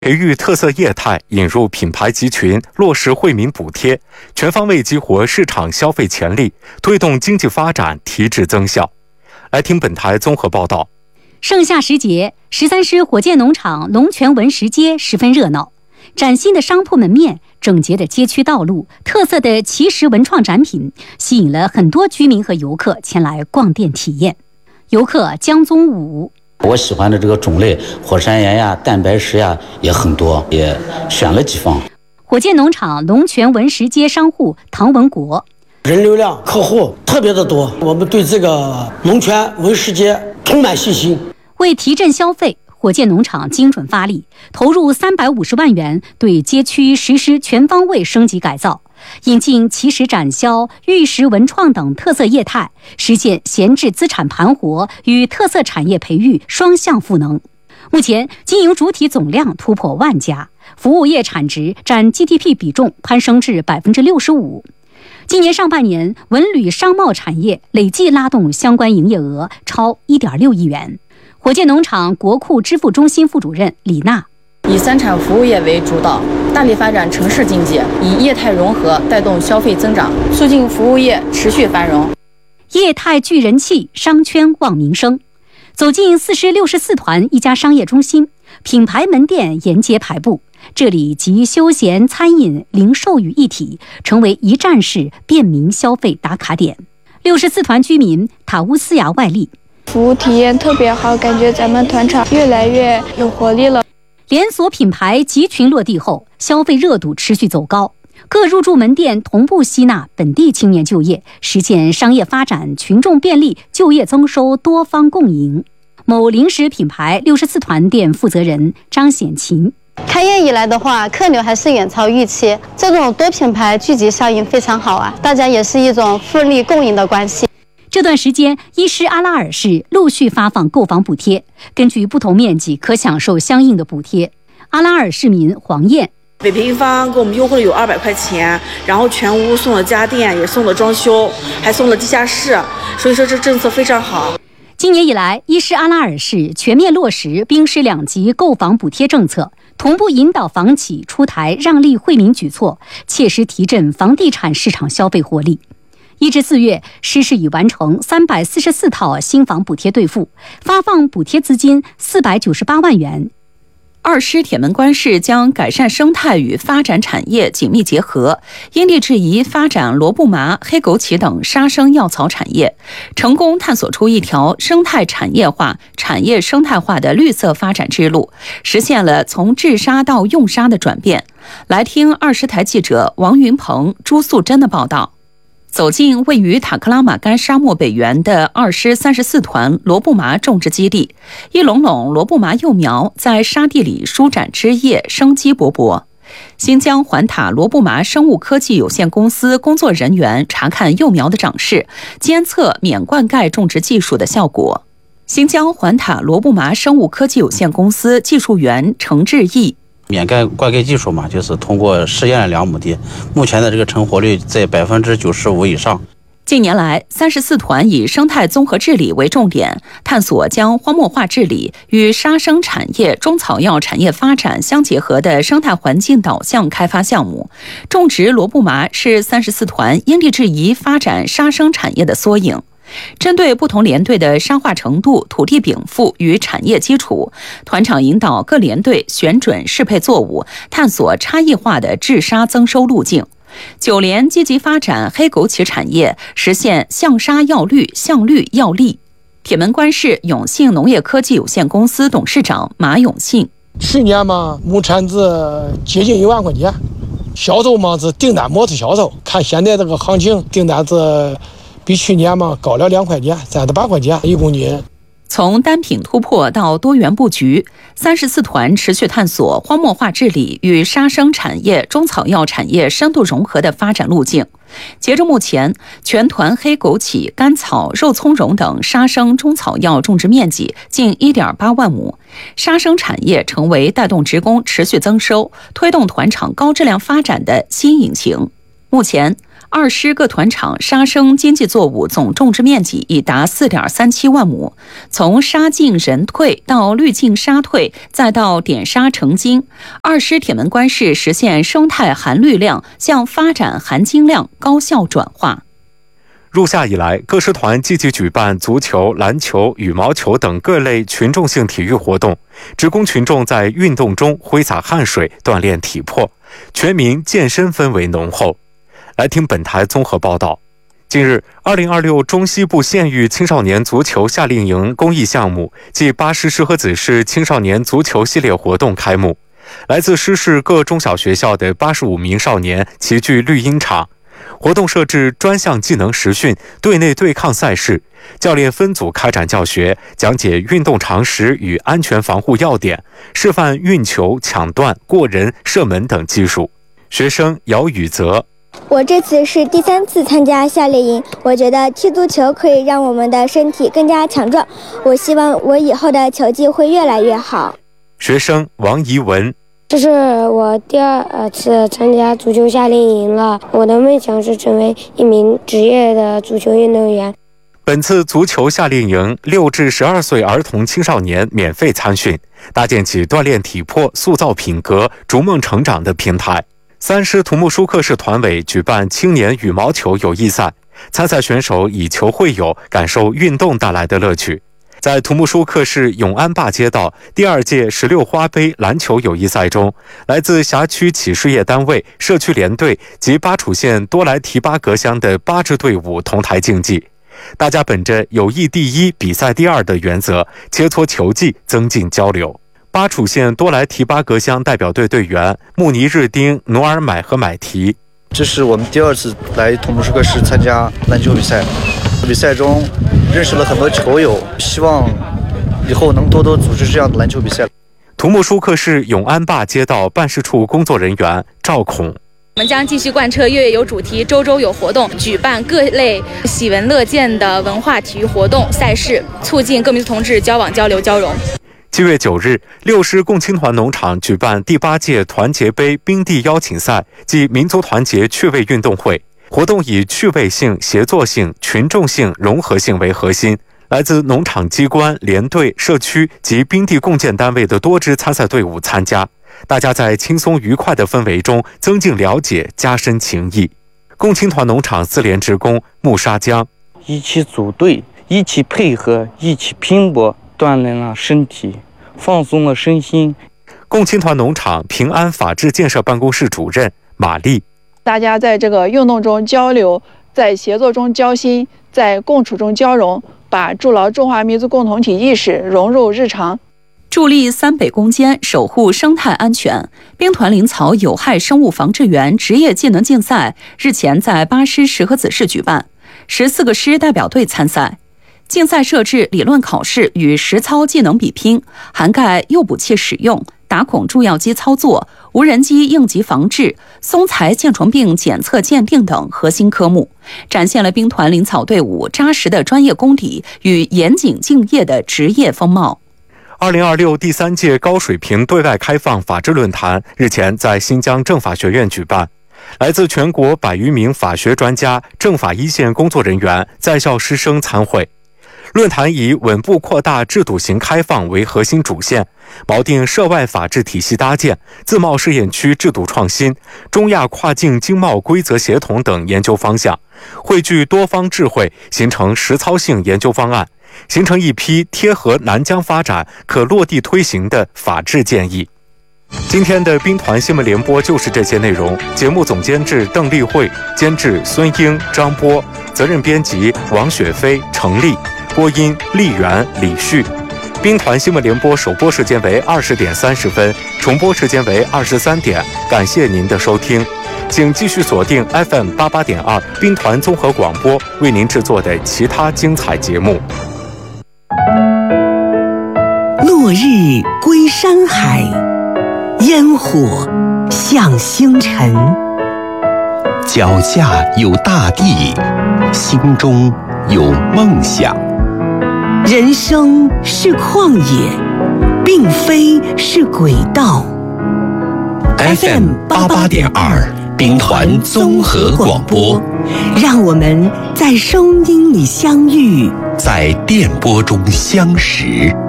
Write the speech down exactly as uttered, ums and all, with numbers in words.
培育特色业态，引入品牌集群，落实惠民补贴，全方位激活市场消费潜力，推动经济发展提质增效。来听本台综合报道。 盛夏时节，十三师火箭农场龙泉文食街十分热闹，崭新的商铺门面、整洁的街区道路、特色的奇石文创展品，吸引了很多居民和游客前来逛店体验。游客江宗武， 我喜欢的这个种类，火山岩呀、蛋白石呀也很多，也选了几方。 火箭农场龙泉文食街商户唐文国， 人流量、客户特别的多，我们对这个龙泉文食街充满信心。 为提振消费，火箭农场精准发力，投入三百五十万元，对街区实施全方位升级改造，引进奇石展销、玉石文创等特色业态，实现闲置资产盘活与特色产业培育双向赋能。目前，经营主体总量突破万家，服务业产值占 G D P 比重攀升至百分之六十五。今年上半年，文旅商贸产业累计拉动相关营业额超一点六亿元。火箭农场国库支付中心副主任李娜， 以三产服务业为主导，大力发展城市经济，以业态融合带动消费增长，促进服务业持续繁荣。 业态聚人气，商圈旺民生。走进四师六十四团一家商业中心，品牌门店沿街排布，这里集休闲、餐饮、零售于一体，成为一站式便民消费打卡点。六十四团居民塔乌斯雅外力， 服务体验特别好，感觉咱们团场越来越有活力了。 连锁品牌集群落地后，消费热度持续走高，各入驻门店同步吸纳本地青年就业，实现商业发展、群众便利、就业增收多方共赢。某零食品牌六十四团店负责人张显琴， 开业以来的话，客流还是远超预期，这种多品牌聚集效应非常好啊，大家也是一种互利共赢的关系。 这段时间，伊施阿拉尔市陆续发放购房补贴，根据不同面积可享受相应的补贴。阿拉尔市民黄燕， 每平方给我们优惠了有二百块钱，然后全屋送了家电，也送了装修，还送了地下室，所以说这政策非常好。 今年以来，伊施阿拉尔市全面落实兵师两级购房补贴政策，同步引导房企出台让利惠民举措，切实提振房地产市场消费活力。一至四月，市市已完成三百四十四套新房补贴兑付，发放补贴资金四百九十八万元。 二师铁门关市将改善生态与发展产业紧密结合，因地制宜发展萝卜麻、黑枸杞等杀生药草产业，成功探索出一条生态产业化、产业生态化的绿色发展之路，实现了从治沙到用沙的转变。来听二师台记者王云鹏、朱素珍的报道。走进位于塔克拉玛干沙漠北缘的二师三十四团萝卜麻种植基地，一垄垄萝卜麻幼苗在沙地里舒展枝叶，生机勃勃。新疆环塔萝卜麻生物科技有限公司工作人员查看幼苗的长势，监测免灌溉种植技术的效果。新疆环塔萝卜麻生物科技有限公司技术员程志毅， 免盖灌溉技术嘛，就是通过试验了两亩地，目前的这个成活率在百分之九十五以上。 近年来，三十四团以生态综合治理为重点，探索将荒漠化治理与杀生产业、中草药产业发展相结合的生态环境导向开发项目。种植萝卜麻是三十四团因地制宜发展杀生产业的缩影。针对不同连队的沙化程度、土地禀赋与产业基础，团长引导各连队选准适配作物，探索差异化的治沙增收路径。九连积极发展黑枸杞产业，实现向沙要绿、向绿要利。铁门关市永信农业科技有限公司董事长马永信， 去年嘛，亩产值接近一万块钱，销售嘛是订单模式销售，看现在这个行情，订单是比去年嘛高了两块钱，三十八块钱一公斤。 从单品突破到多元布局，三十四团持续探索荒漠化治理与杀生产业、中草药产业深度融合的发展路径。截至目前，全团黑枸杞、甘草、肉苁蓉等杀生中草药种植面积近 一点八万亩，杀生产业成为带动职工持续增收、推动团场高质量发展的新引擎。目前， 二师各团场沙生经济作物总种植面积已达 四点三七万亩，从沙进人退到滤净沙退，再到点沙成精，二师铁门关市实现生态含绿量向发展含金量高效转化。 入夏以来，各师团积极举办足球、篮球、羽毛球等各类群众性体育活动，职工群众在运动中挥洒汗水，锻炼体魄，全民健身氛围浓厚。来听本台综合报道。近日，二零二六中西部县域青少年足球夏令营公益项目暨巴师师和子市青少年足球系列活动开幕。来自师市各中小学校的八十五名少年齐聚绿茵场。活动设置专项技能实训、队内对抗赛事，教练分组开展教学，讲解运动常识与安全防护要点，示范运球、抢断、过人、射门等技术。学生姚宇泽： 我这次是第三次参加夏令营，我觉得踢足球可以让我们的身体更加强壮，我希望我以后的球技会越来越好。 学生王怡文： 这是我第二次参加足球夏令营了，我的梦想是成为一名职业的足球运动员。 本次足球夏令营，六至十二岁儿童青少年免费参训，搭建起锻炼体魄、塑造品格、逐梦成长的平台。三师土木舒克市团委举办青年羽毛球友谊赛，参赛选手以球会友，感受运动带来的乐趣。在土木舒克市永安坝街道第二届十六花杯篮球友谊赛中，来自辖区企事业单位、社区联队及巴楚县多莱提巴格乡的八支队伍同台竞技。大家本着友谊第一、比赛第二的原则，切磋球技，增进交流。巴楚县多莱提巴格乡代表队队员穆尼日丁、努尔买和买提： 这是我们第二次来土木舒克市参加篮球比赛，比赛中认识了很多球友，希望以后能多多组织这样的篮球比赛。 土木舒克市永安坝街道办事处工作人员赵孔： 我们将继续贯彻月月有主题、周周有活动，举办各类喜闻乐见的文化体育活动赛事，促进各民族同志交往交流交融。 七月九日，六师共青团农场举办第八届团结杯冰地邀请赛暨民族团结趣味运动会。活动以趣味性、协作性、群众性、融合性为核心，来自农场机关、联队、社区及冰地共建单位的多支参赛队伍参加，大家在轻松愉快的氛围中增进了解，加深情谊。共青团农场四连职工穆沙江： 一起组队，一起配合，一起拼搏，锻炼了身体，放松了身心。 共青团农场平安法治建设办公室主任马丽： 大家在这个运动中交流，在协作中交心，在共处中交融，把筑牢中华民族共同体意识融入日常。 助力三北攻坚，守护生态安全。兵团林草有害生物防治员职业技能竞赛日前在巴师石河子市举办，十四个师代表队参赛。竞赛设置理论考试与实操技能比拼，涵盖诱捕器使用、打孔注药机操作、无人机应急防治、松材疥虫病检测鉴定等核心科目，展现了兵团林草队伍扎实的专业功底与严谨敬业的职业风貌。 二零二六第三届高水平对外开放法治论坛日前在新疆政法学院举办，来自全国百余名法学专家、政法一线工作人员、在校师生参会。论坛以稳步扩大制度型开放为核心主线，锚定涉外法治体系搭建、自贸试验区制度创新、中亚跨境经贸规则协同等研究方向，汇聚多方智慧，形成实操性研究方案，形成一批贴合南疆发展、可落地推行的法治建议。今天的兵团新闻联播就是这些内容，节目总监制邓丽慧，监制孙英、张波，责任编辑王雪飞、程丽，播音丽媛、李旭。兵团新闻联播首播时间为二十点三十分，重播时间为二十三点。感谢您的收听，请继续锁定 F M 八八点二兵团综合广播为您制作的其他精彩节目。 落日归山海，烟火向星辰。脚下有大地，心中有梦想。人生是旷野，并非是轨道。F M 八八点二， 兵团综合广播， 让我们在声音里相遇， 在电波中相识。